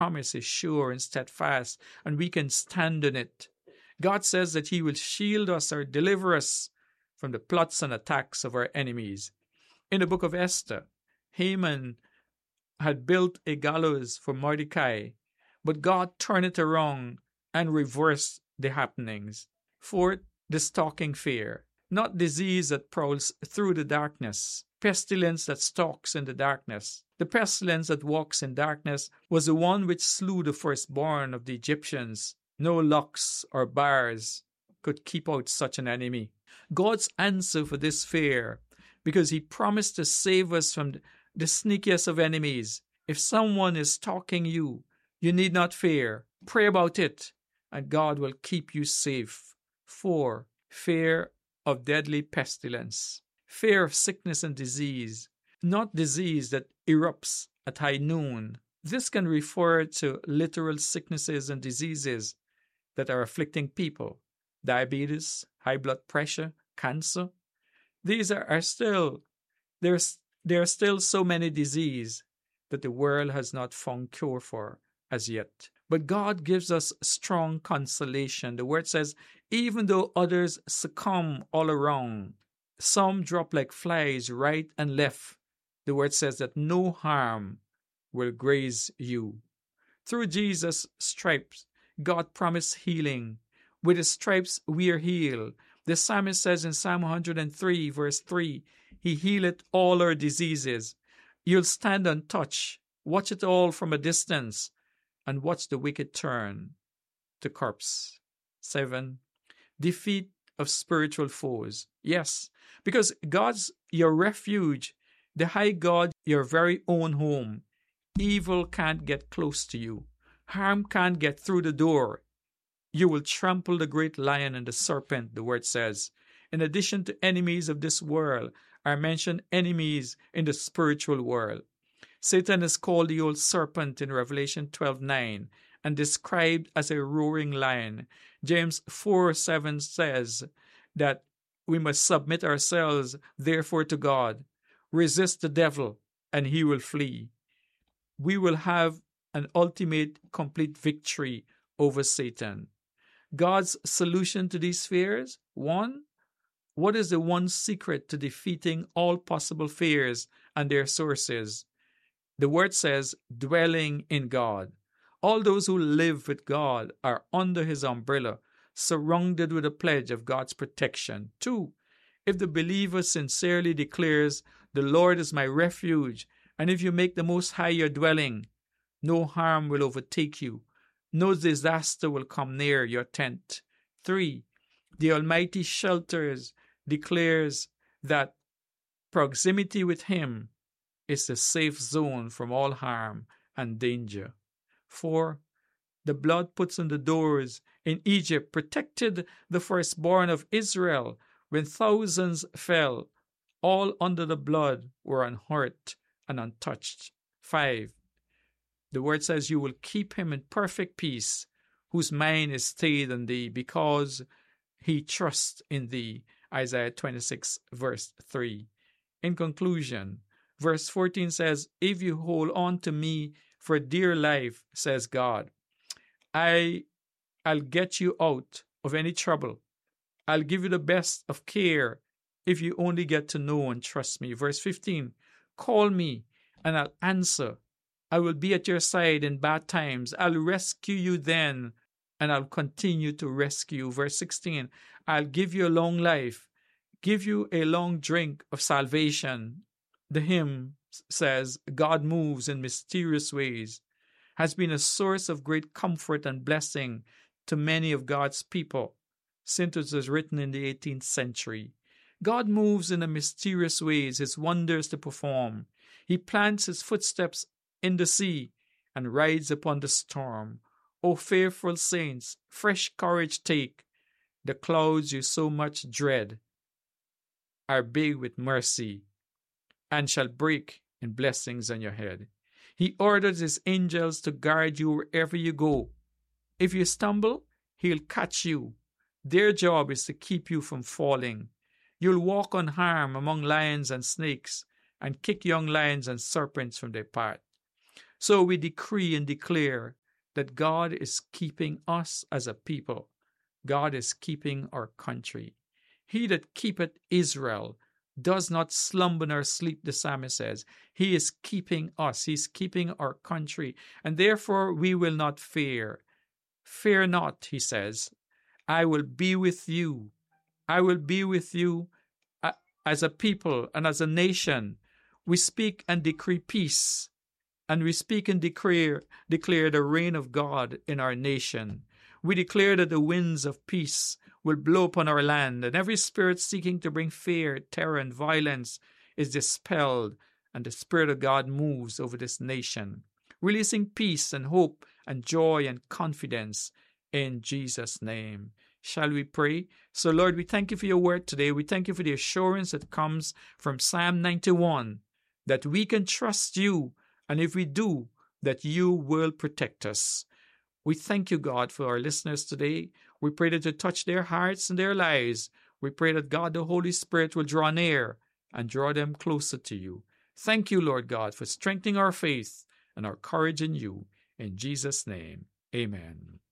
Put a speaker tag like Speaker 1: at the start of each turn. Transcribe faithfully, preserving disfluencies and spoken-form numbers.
Speaker 1: promise is sure and steadfast, and we can stand on it. God says that he will shield us or deliver us from the plots and attacks of our enemies. In the book of Esther, Haman had built a gallows for Mordecai, but God turned it around and reversed the happenings. Fourth, the stalking fear. Not disease that prowls through the darkness, pestilence that stalks in the darkness. The pestilence that walks in darkness was the one which slew the firstborn of the Egyptians. No locks or bars could keep out such an enemy. God's answer for this fear, because he promised to save us from the sneakiest of enemies. If someone is stalking you, you need not fear. Pray about it, and God will keep you safe. Four, fear of deadly pestilence. Fear of sickness and disease, not disease that erupts at high noon. This can refer to literal sicknesses and diseases that are afflicting people. Diabetes, high blood pressure, cancer. These are, are still, there's, there are still so many diseases that the world has not found cure for as yet. But God gives us strong consolation. The word says, even though others succumb all around, some drop like flies right and left, the word says that no harm will graze you. Through Jesus' stripes, God promised healing. With his stripes we are healed. The psalmist says in Psalm one hundred three, verse three, he healeth all our diseases. You'll stand untouched, watch it all from a distance, and watch the wicked turn to corpse. Seven, defeat of spiritual foes. Yes, because God's your refuge, the high God, your very own home. Evil can't get close to you. Harm can't get through the door. You will trample the great lion and the serpent, the word says. In addition to enemies of this world, are mentioned enemies in the spiritual world. Satan is called the old serpent in Revelation twelve nine and described as a roaring lion. James four seven says that we must submit ourselves therefore to God. Resist the devil and he will flee. We will have an ultimate complete victory over Satan. God's solution to these fears? One, what is the one secret to defeating all possible fears and their sources? The word says, dwelling in God. All those who live with God are under his umbrella, surrounded with a pledge of God's protection. Two, if the believer sincerely declares, the Lord is my refuge, and if you make the Most High your dwelling, no harm will overtake you. No disaster will come near your tent. Three, the Almighty shelters, declares that proximity with him is the safe zone from all harm and danger. Four, the blood puts on the doors in Egypt protected the firstborn of Israel when thousands fell. All under the blood were unhurt and untouched. Five, the word says you will keep him in perfect peace, whose mind is stayed on thee, because he trusts in thee. Isaiah twenty-six, verse three. In conclusion, verse fourteen says, if you hold on to me for dear life, says God, I, I'll get you out of any trouble. I'll give you the best of care if you only get to know and trust me. Verse fifteen, call me and I'll answer. I will be at your side in bad times. I'll rescue you then, and I'll continue to rescue. Verse sixteen, I'll give you a long life, give you a long drink of salvation. The hymn says, God moves in mysterious ways, has been a source of great comfort and blessing to many of God's people since it was written in the eighteenth century. God moves in a mysterious ways, his wonders to perform. He plants his footsteps in the sea and rides upon the storm. O fearful saints, fresh courage take. The clouds you so much dread are big with mercy and shall break in blessings on your head. He orders his angels to guard you wherever you go. If you stumble, he'll catch you. Their job is to keep you from falling. You'll walk unharmed among lions and snakes and kick young lions and serpents from their path. So we decree and declare that God is keeping us as a people. God is keeping our country. He that keepeth Israel does not slumber nor sleep, the psalmist says. He is keeping us. He's keeping our country. And therefore we will not fear. Fear not, he says. I will be with you. I will be with you as a people and as a nation. We speak and decree peace. And we speak and declare, declare the reign of God in our nation. We declare that the winds of peace will blow upon our land, and every spirit seeking to bring fear, terror, and violence is dispelled, and the Spirit of God moves over this nation, releasing peace and hope and joy and confidence in Jesus' name. Shall we pray? So, Lord, we thank you for your word today. We thank you for the assurance that comes from Psalm ninety-one, that we can trust you, and if we do, that you will protect us. We thank you, God, for our listeners today. We pray that you touch their hearts and their lives. We pray that God, the Holy Spirit, will draw near and draw them closer to you. Thank you, Lord God, for strengthening our faith and our courage in you. In Jesus' name, amen.